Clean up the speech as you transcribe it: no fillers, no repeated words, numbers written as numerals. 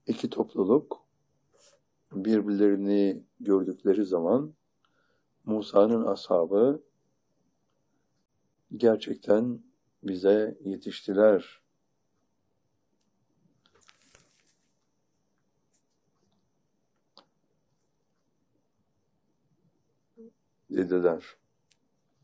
İki topluluk birbirlerini gördükleri zaman Musa'nın ashabı gerçekten bize yetiştiler dediler.